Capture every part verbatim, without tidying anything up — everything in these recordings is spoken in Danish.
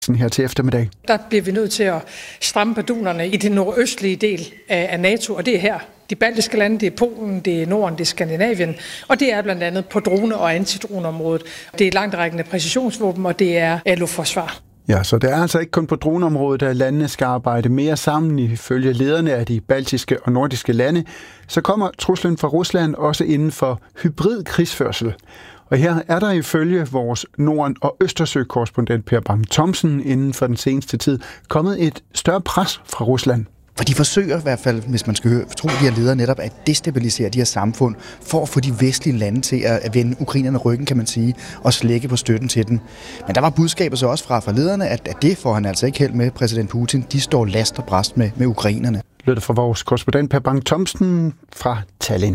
her til eftermiddag. Der bliver vi nødt til at stramme bardunerne i den nordøstlige del af NATO, og det er her. De baltiske lande, det er Polen, det er Norden, det er Skandinavien, og det er blandt andet på drone- og antidroneområdet. Det er langtrækkende præcisionsvåben, og det er luftforsvar. Ja, så det er altså ikke kun på droneområdet, at landene skal arbejde mere sammen. Ifølge lederne af de baltiske og nordiske lande, så kommer truslen fra Rusland også inden for hybrid krigsførsel. Og her er der ifølge vores Norden- og Østersø-korrespondent Per Bang-Thomsen inden for den seneste tid kommet et større pres fra Rusland. For de forsøger i hvert fald, hvis man skal høre, tro de her ledere netop, at destabilisere de her samfund, for at få de vestlige lande til at vende ukrainerne ryggen, kan man sige, og slække på støtten til den. Men der var budskabet så også fra, fra lederne, at, at det får han altså ikke held med, præsident Putin. De står last og brast med, med ukrainerne. Lød det fra vores korrespondent Per Bang-Thomsen fra Tallinn.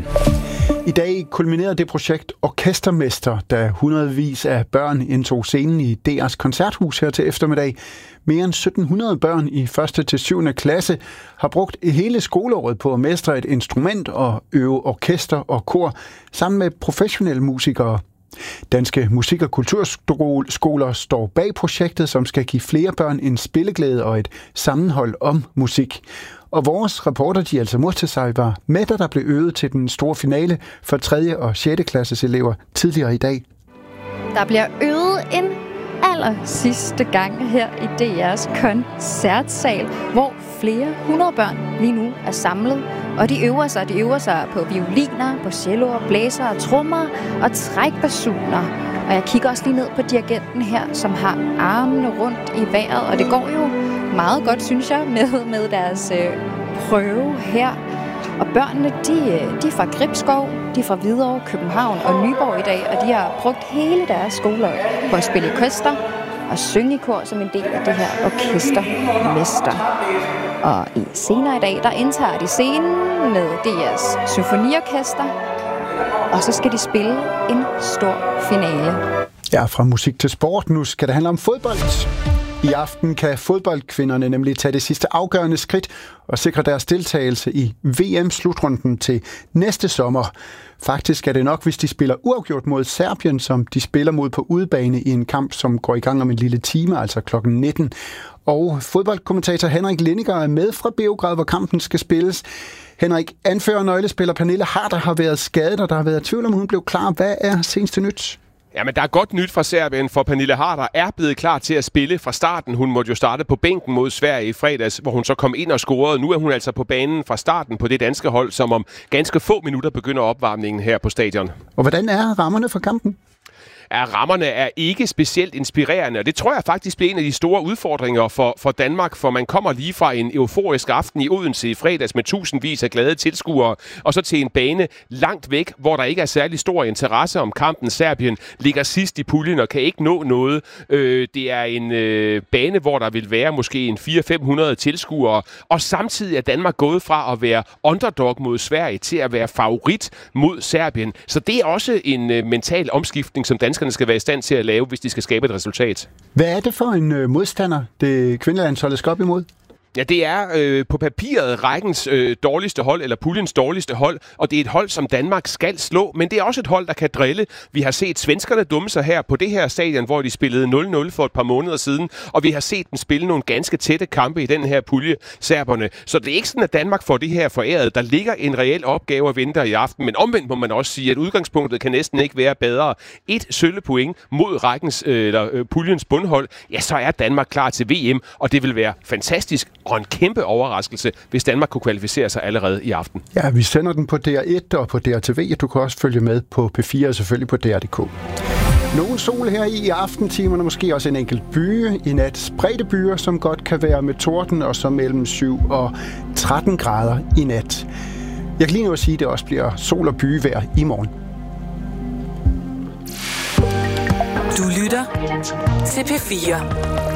I dag kulminerede det projekt Orkestermester, da hundredvis af børn indtog scenen i D R's koncerthus her til eftermiddag. Mere end sytten hundrede børn i første til syvende klasse har brugt hele skoleåret på at mestre et instrument og øve orkester og kor sammen med professionelle musikere. Danske musik- og kulturskoler står bag projektet, som skal give flere børn en spilleglæde og et sammenhold om musik. Og vores reporter, de altså Murtesaj, var med, da der blev øvet til den store finale for tredje og sjette klasses elever tidligere i dag. Der bliver øvet en aller sidste gang her i D R's koncertsal, hvor flere hundrede børn lige nu er samlet. Og de øver sig, de øver sig på violiner, på celloer, blæser, trommer og trækbasuner. Og jeg kigger også lige ned på dirigenten her, som har armene rundt i vejret, og det går jo meget godt, synes jeg, med, med deres øh, prøve her. Og børnene, de, de er fra Gribskov, de er fra Hvidovre, København og Nyborg i dag, og de har brugt hele deres skoleår på at spille orkester og synge i kor som en del af det her orkestermester. Og i senere i dag, der indtager de scenen med D R's symfoniorkester, og så skal de spille en stor finale. Ja, fra musik til sport. Nu skal det handle om fodbold. I aften kan fodboldkvinderne nemlig tage det sidste afgørende skridt og sikre deres deltagelse i V M-slutrunden til næste sommer. Faktisk er det nok, hvis de spiller uafgjort mod Serbien, som de spiller mod på udebane i en kamp, som går i gang om en lille time, altså klokken nitten. Og fodboldkommentator Henrik Lindiger er med fra Beograd, hvor kampen skal spilles. Henrik, anfører nøglespiller Pernille Harder har været skadet, og der har været tvivl om, hun blev klar. Hvad er seneste nyt? Ja, men der er godt nyt fra Serbien, for Pernille Harder er blevet klar til at spille fra starten. Hun måtte jo starte på bænken mod Sverige i fredags, hvor hun så kom ind og scorede. Nu er hun altså på banen fra starten på det danske hold, som om ganske få minutter begynder opvarmningen her på stadion. Og hvordan er rammerne for kampen? Ja, rammerne er ikke specielt inspirerende, og det tror jeg faktisk bliver en af de store udfordringer for, for Danmark, for man kommer lige fra en euforisk aften i Odense i fredags med tusindvis af glade tilskuere, og så til en bane langt væk, hvor der ikke er særlig stor interesse om kampen. Serbien ligger sidst i puljen og kan ikke nå noget. Øh, det er en øh, bane, hvor der vil være måske en fire til fem hundrede tilskuere, og samtidig er Danmark gået fra at være underdog mod Sverige til at være favorit mod Serbien. Så det er også en øh, mental omskiftning, som danskerne skal være i stand til at lave, hvis de skal skabe et resultat. Hvad er det for en øh, modstander, det kvindelandsholdet skal op imod? Ja, det er øh, på papiret rækkens øh, dårligste hold, eller puljens dårligste hold, og det er et hold, som Danmark skal slå, men det er også et hold, der kan drille. Vi har set svenskerne dumme sig her på det her stadion, hvor de spillede nul nul for et par måneder siden, og vi har set dem spille nogle ganske tætte kampe i den her pulje, serberne. Så det er ikke sådan, at Danmark får det her foræret. Der ligger en reel opgave at vente i aften, men omvendt må man også sige, at udgangspunktet kan næsten ikke være bedre. Et sølle point mod rækkens, øh, eller øh, puljens bundhold, ja, så er Danmark klar til V M, og det vil være fantastisk og en kæmpe overraskelse, hvis Danmark kunne kvalificere sig allerede i aften. Ja, vi sender den på D R et og på D R T V. Du kan også følge med på P fire og selvfølgelig på D R punktum d k. Nogen sol her i aftentimerne, måske også en enkelt byge. I nat spredte byer, som godt kan være med torden, og så mellem syv og tretten grader i nat. Jeg kan lige nu at sige, at det også bliver sol- og byvejr i morgen. Du lytter til P fire.